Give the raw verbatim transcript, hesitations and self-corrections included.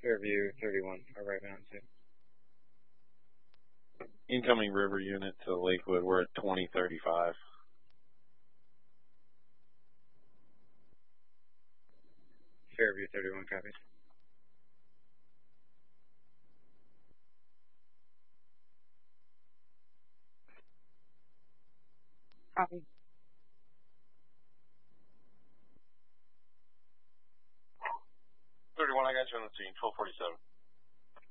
Fairview thirty-one, our right bound two. Incoming river unit to Lakewood, we're at twenty thirty-five. Fairview thirty-one, copies. Copy. thirty-one, I got you on the scene, twelve forty-seven.